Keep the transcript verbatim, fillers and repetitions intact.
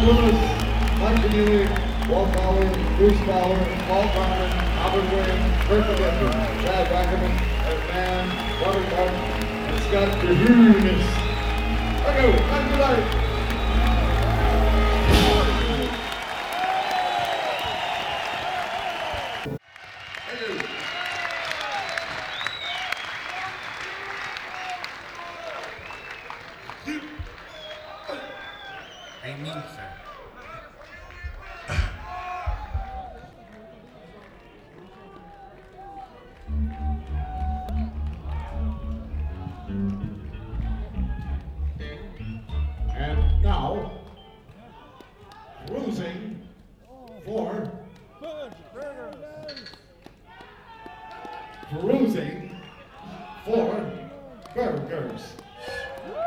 Lewis, Mike Neely, Walt Fowler, Bruce Fowler, Paul Brown, Albert Williams, Kurt McGifford, Brad Wackerman, Eric Mann, Robert Martin, and Scott DeHunis. Thank you. Have a good night. Ain't me, sir. And now, cruising for cruising